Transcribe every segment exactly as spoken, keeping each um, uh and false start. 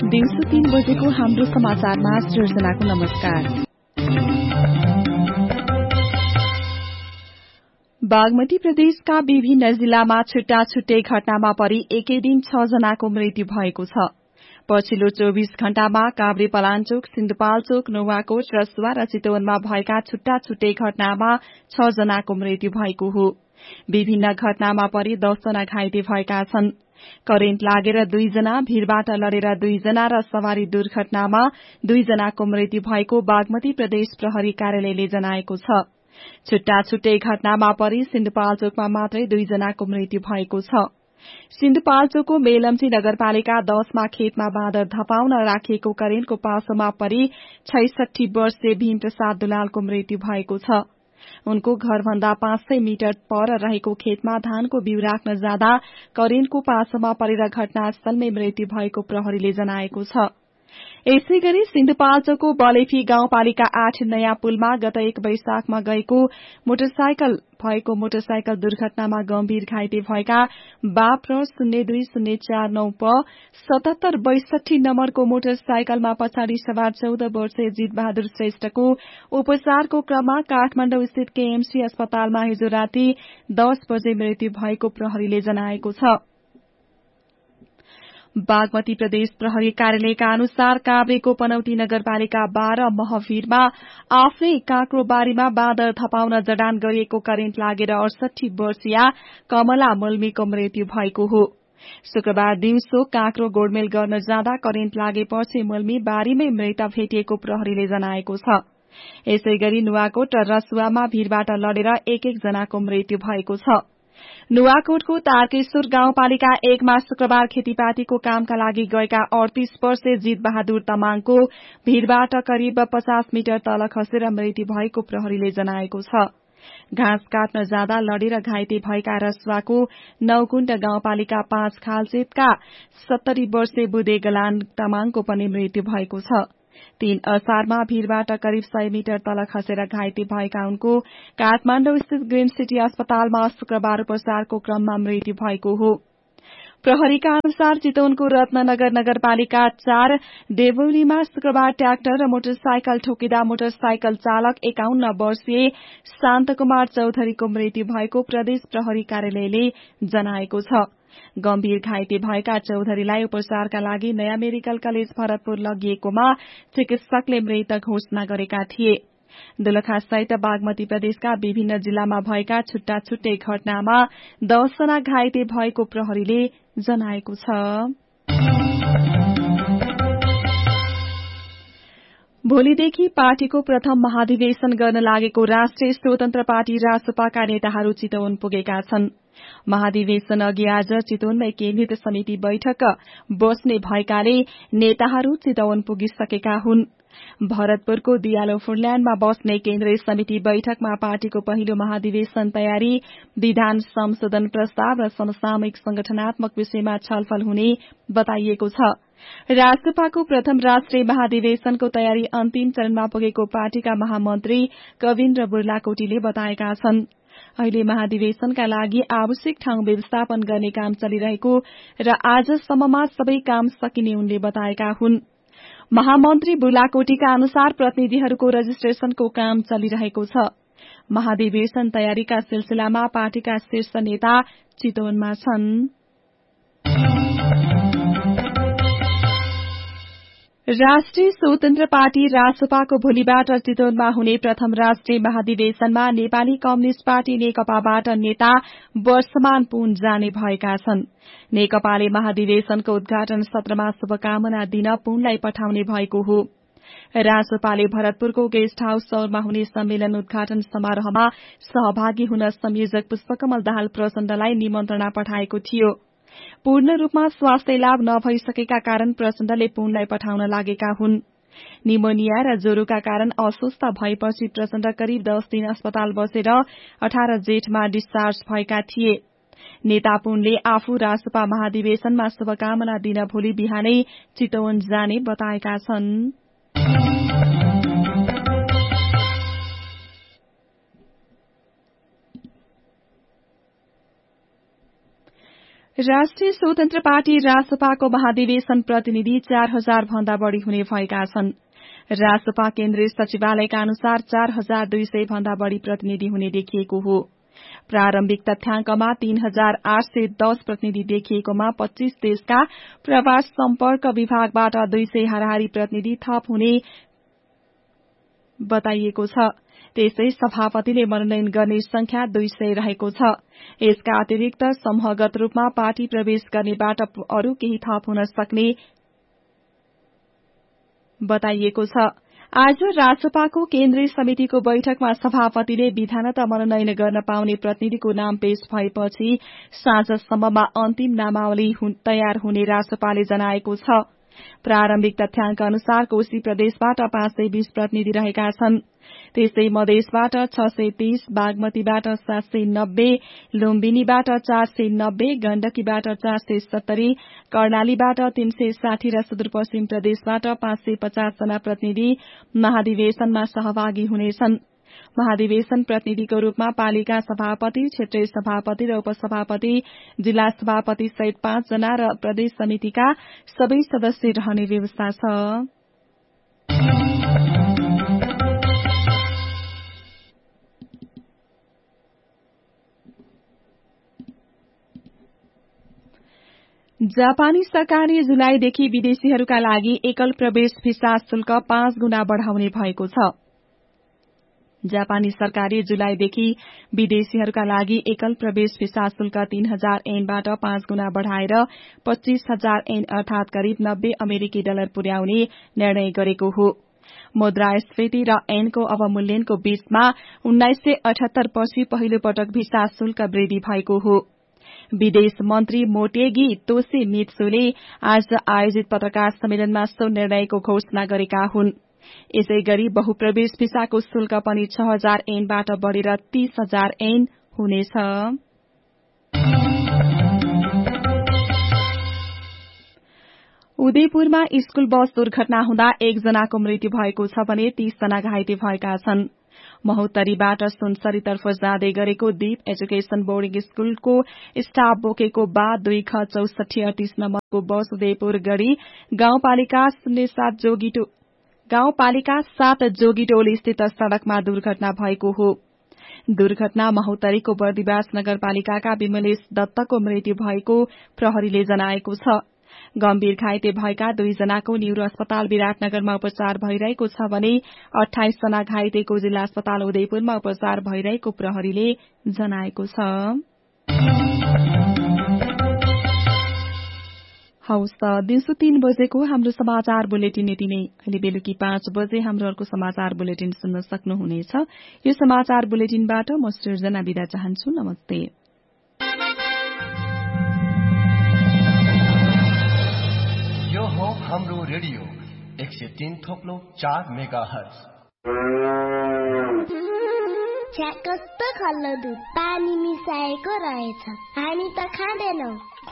दिउँसो तीन बजेको हाम्रो समाचारमा सृजनाको नमस्कार। बागमती प्रदेशका विभिन्न जिल्लामा छुट्टा छुट्टै घटनामा परि एकै दिन छ जनाको मृत्यु भएको छ। पछिल्लो चौविस घण्टामा काभ्रे पलाञ्चोक, सिन्धुपाल्चोक, नुवाकोट, रसुवा र चितवनमा भएका छुट्टा छुट्टै घटनामा छ जनाको मृत्यु भएको हो। विभिन्न घटनामा परि दसजना घाइते भएका छन्। करेन्ट लागेर दुईजना, भीड़बाट लडेर दुईजना र सवारी दुर्घटनामा दुईजनाको मृत्यु भएको बागमती प्रदेश प्रहरी कार्यालयले जनाएको छ। छुट्टा छुट्टै घटनामा परि सिन्धुपाल्चोकमा मात्रै दुईजनाको मृत्यु भएको छ। सिन्धुपाल्चोकको मेलम्ची नगरपालिका दशमा खेतमा बाँदर धपाउन राखिएको करेन्टको पासोमा परि छैसठी वर्षीय भीम प्रसाद दुलालको मृत्यु भएको छ। उनको घरभन्दा पाँच सय मिटर पर रहेको खेतमा धानको बिउ राख्न जाँदा करेन्टको पासोमा परेर घटनास्थलमै मृत्यु भएको प्रहरीले जनाएको छ। यसै गरी सिन्धुपाल्चोकको बलेफी गाउँपालिका आठ नयाँ पुलमा गत एक वैशाखमा गएको मोटरसाइकल भएको मोटरसाइकल दुर्घटनामा गम्भीर घाइते भएका बाप र शून्य दुई शून्य चार नौ प सतहत्तर बैसठी नम्बरको मोटरसाइकलमा पछाडि सवार चौध वर्षीय जित बहादुर श्रेष्ठको उपचारको क्रममा काठमाडौँ स्थित केएमसी अस्पतालमा हिजो राति दस बजे मृत्यु भएको प्रहरीले जनाएको छ। बागमती प्रदेश प्रहरी कार्यालयका अनुसार काभ्रेको पनौती नगरपालिका बाह्र महभीरमा आफ्नै काँक्रो बारीमा बाँदर थपाउन जडान गरिएको करेन्ट लागेर अडसठी वर्षीय कमला मल्मीको मृत्यु भएको हो। शुक्रबार दिउँसो काँक्रो गोडमेल गर्न जाँदा करेन्ट लागेपछि मल्मी बारीमै मृत भेटिएको प्रहरीले जनाएको छ। यसै गरी नुवाकोट र रसुवामा भीड़बाट लडेर एक एक जनाको मृत्यु भएको छ। नुवाकोटको तारकेश्वर गाउँपालिका एकमा शुक्रबार खेतीपातीको कामका लागि गएका अडतीस वर्षीय जित बहादुर तामाङको भीड़बाट करिब पचास मिटर तल खसेर मृत्यु भएको प्रहरीले जनाएको छ। घाँस काट्न जाँदा लडेर घाइते भएका रसुवाको नौकुण्ड गाउँपालिका पाँच खालचेतका सत्तरी वर्षीय बुधे गलान तामाङको पनि मृत्यु भएको छ। तीन असारमा भीड़बाट करिब सय मिटर तल खसेर घाइते भएका उनको काठमाडौँ स्थित ग्रीन सिटी अस्पतालमा शुक्रबार उपचारको क्रममा मृत्यु भएको हो। प्रहरीका अनुसार चितवनको रत्ननगर नगरपालिका चार देवौलीमा शुक्रबार ट्र्याक्टर र मोटरसाइकल ठोकिँदा मोटरसाइकल चालक एकाउन्न वर्षीय शान्तकुमार चौधरीको मृत्यु भएको प्रदेश प्रहरी कार्यालयले जनाएको छ। गम्भीर घाइते भएका चौधरीलाई उपचारका लागि नयाँ मेडिकल कलेज भरतपुर लगिएकोमा चिकित्सकले मृत घोषणा गरेका थिए। दोलखा सहित बागमती प्रदेशका विभिन्न जिल्लामा भएका छुट्टा छुट्टै घटनामा दसजना घाइते भएको प्रहरीले जनाएको छ। भोलिदेखि पार्टीको प्रथम महाधिवेशन गर्न लागेको राष्ट्रिय स्वतन्त्र पार्टी रासपाका नेताहरू चितवन पुगेका छन्। महाधिवेशन अघि आज चितवनमै केन्द्रित समिति बैठक बस्ने भएकाले नेताहरू चितवन पुगिसकेका हुन्। भरतपुरको दियालो फुडल्याण्डमा बस्ने केन्द्रीय समिति बैठकमा पार्टीको पहिलो महाधिवेशन तयारी, विधान संशोधन प्रस्ताव र समसामयिक संगठनात्मक विषयमा छलफल हुने बताइएको छ। रासपाको प्रथम राष्ट्रिय महाधिवेशनको तयारी अन्तिम चरणमा पुगेको पार्टीका महामन्त्री कविन्द्र बुर्लाकोटीले बताएका छन्। अहिले महाधिवेशनका लागि आवश्यक ठाउँ व्यवस्थापन गर्ने काम चलिरहेको र आजसम्ममा सबै काम सकिने उनले बताएका हुन्। महामन्त्री बुर्लाकोटीका अनुसार प्रतिनिधिहरूको रजिस्ट्रेशनको काम चलिरहेको छ। महाधिवेशन तयारीका सिलसिलामा पार्टीका शीर्ष नेता चितवनमा छन्। राष्ट्रिय स्वतन्त्र पार्टी रासपाको भोलिबाट चितवनमा हुने प्रथम राष्ट्रिय महाधिवेशनमा नेपाली कम्युनिष्ट पार्टी नेकपाबाट नेता वर्षमान पुन जाने भएका छन्। नेकपाले महाधिवेशनको उद्घाटन सत्रमा शुभकामना दिन पुनलाई पठाउने भएको हो। रासपाले भरतपुरको गेस्ट हाउस चौरमा हुने सम्मेलन उद्घाटन समारोहमा सहभागी हुन संयोजक पुष्पकमल दाहाल प्रचण्डलाई निमन्त्रणा पठाएको थियो। पूर्ण रूपमा स्वास्थ्य लाभ नभइसकेका कारण प्रचण्डले पुनलाई पठाउन लागेका हुन्। निमोनिया र ज्वरोका कारण अस्वस्थ भएपछि प्रचण्ड करिब दस दिन अस्पताल बसेर अठार जेठमा डिस्चार्ज भएका थिए। नेता पुनले आफू रासपा महाधिवेशनमा शुभकामना दिन भोलि बिहानै चितवन जाने बताएका छन्। राष्ट्रिय स्वतन्त्र पार्टी रासपाको महाधिवेशन प्रतिनिधि चार हजार भन्दा बढ़ी हुने भएका छन्। रासपा केन्द्रीय सचिवालयका अनुसार चार हजार दुई सय भन्दा बढ़ी प्रतिनिधि हुने देखिएको हो। प्रारम्भिक तथ्याङ्कमा तीन हजार आठ सय दस प्रतिनिधि देखिएकोमा पच्चीस देशका प्रवास सम्पर्क विभागबाट दुई सय हाराहारी प्रतिनिधि थप हुने बताइएको छ। त्यसै सभापतिले मनोनयन गर्ने संख्या दुई सय रहेको छ। यसका अतिरिक्त समूहगत रूपमा पार्टी प्रवेश गर्नेबाट अरू केही थप हुन सक्ने बताइएको छ। आज रासपाको केन्द्रीय समितिको बैठकमा सभापतिले विधानतः मनोनयन गर्न पाउने प्रतिनिधिको नाम पेश भएपछि साँझसम्ममा अन्तिम नामावली तयार हुने रासपाले जनाएको छ। प्रारम्भिक तथ्याङ्क अनुसार कोशी प्रदेशबाट पाँच सय बीस प्रतिनिधि रहेका छन्। त्यसै मधेसबाट छ सय तीस, बागमतीबाट सात सय नब्बे, लुम्बिनीबाट चार सय नब्बे, गण्डकीबाट चार सय सत्तरी, कर्णालीबाट तीन सय साठी र सुदूरपश्चिम प्रदेशबाट पाँच सय पचास जना प्रतिनिधि महाधिवेशनमा सहभागी हुनेछन्। महाधिवेशन प्रतिनिधिको रूपमा पालिका सभापति, क्षेत्रीय सभापति र उपसभापति, जिल्ला सभापति सहित पाँच जना र प्रदेश समितिका सबै सदस्य रहने व्यवस्था छ। जापानी सरकारले जुलाईदेखि विदेशीहरूका लागि एकल प्रवेश भिसा शुल्क पाँच गुणा बढ़ाउने भएको छ। जापानी सरकारले जुलाईदेखि विदेशीहरूका लागि एकल प्रवेश भिसा शुल्क तीन हजार एनबाट पाँच गुणा बढ़ाएर पच्चीस हजार एन अर्थात करिब नब्बे अमेरिकी डलर पुर्याउने निर्णय गरेको हो। मुद्रास्फीति र एनको अवमूल्यनको बीचमा उन्नाइस सय अठहत्तर पछि पहिलो पटक भिसा शुल्क वृद्धि भएको हो। विदेश मन्त्री मोटेगी तोशिमित्सुले आज आयोजित पत्रकार सम्मेलनमा सो निर्णयको घोषणा गरेका हुन्। यसै गरी बहुप्रवेश भिसाको शुल्क पनि छ हजार एनबाट बढ़ेर तीस हजार एन हुनेछ। उदयपुरमा स्कूल बस दुर्घटना हुँदा एकजनाको मृत्यु भएको छ भने तीस जना घाइते भएका छन्। महोत्तरीबाट सुनसरीतर्फ जाँदै गरेको दीप एजुकेशन बोर्डिङ स्कूलको स्टाफ बोकेको बाद दुई ख चौसठी अडतीस नम्बरको बस उदयपुर गढ़ी गाउँपालिका शून्य सात जोगिटो गाउँपालिका सात जोगिटोल स्थित सड़कमा दुर्घटना भएको हो। दुर्घटना महोत्तरीको बर्दिवास नगरपालिकाका विमलेश दत्तको मृत्यु भएको प्रहरीले जनाएको छ। गम्भीर घाइते भएका दुईजनाको न्यूरो अस्पताल विराटनगरमा उपचार भइरहेको छ भने अठाइस जना घाइतेको जिल्ला अस्पताल उदयपुरमा उपचार भइरहेको प्रहरीले जनाएको छ। हौस् त दिउँसो तीन बजेको हाम्रो समाचार बुलेटिन यति नै। अहिले बेलुकी पाँच बजे हाम्रो अर्को समाचार बुलेटिन सुन्न सक्नुहुनेछ। यो समाचार बुलेटिनबाट म सृजना बिदा चाहन्छु। नमस्ते। यो हो हाम्रो रेडियो एक सय तीन थोप्लो चार मेगा हर्ज। छ्या कस्तो खल्लो दुध पानी मिसाएको रहेछ। हामी त खाँदैनौ।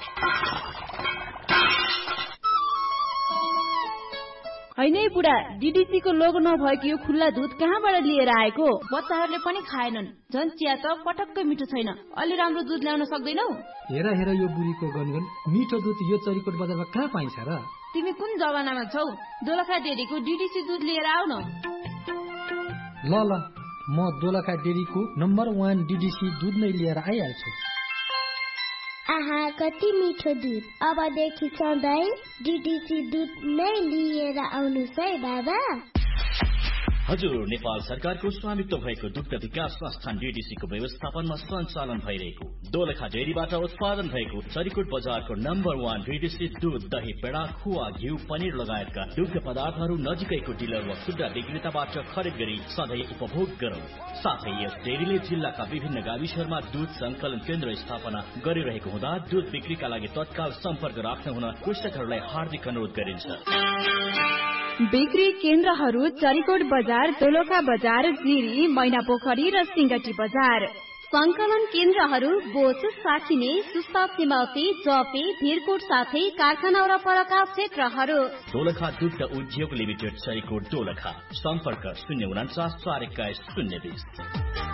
हैन बुढा, डीडीसी को लोगो नभएको यो खुल्ला दूध कहाँबाट लिएर आएको? बच्चाहरूले पनि खाएनन्। झन् चिया त पटक्कै मिठो छैन। अलि राम्रो दूध ल्याउन सक्दैनौ? हेर हेर यो बुढीको गनगन। मिठो दूध यो चरीकोट बजारमा कहाँ पाइन्छ र? तिमी कुन जमानामा छौ? दोलखा डेरीको डीडीसी दूध लिएर आउ न। ल ल, म दोलखा डेरीको नम्बर वान डीडीसी दूध नै लिएर आइहाल्छु। आहा, कति मिठो दूध। अबदेखि सधैँ डीडीसी दूध नै लिएर आउनुस् है बाबा। हजुर, नेपाल सरकारको स्वामित्व भएको दुग्ध विकास संस्थान डीडीसी को व्यवस्थापनमा सञ्चालन भइरहेको दोलखा डेरीबाट उत्पादन भएको चरीकोट बजारको नम्बर वान डीडीसी दूध, दही, पेडा, खुवा, घिउ, पनिर लगायतका दुग्ध पदार्थहरू नजिकैको डिलर वा खुद्रा विक्रेताबाट खरिद गरी सधैँ उपभोग गरौं। साथै यस डेरीले जिल्लाका विभिन्न गाविसहरूमा दूध संकलन केन्द्र स्थापना गरिरहेको हुँदा दूध बिक्रीका लागि तत्काल सम्पर्क राख्न हुन कृषकहरूलाई हार्दिक अनुरोध गरिन्छ। बिक्री केन्द्रहरू चरीकोट बजार, दोलखा बजार, जिरी, मैनापोखरी र सिंगटी बजार। संकलन केन्द्रहरू बोच, साखिने, सुस्ता, सिमौती, जपे, भिरकोट साथै कारखाना र परका क्षेत्रहरू। दोलखा दुग्ध उद्योग लिमिटेड चरीकोट दोलखा। सम्पर्क शून्य उनाचास चार एक्काइस शून्य बीस।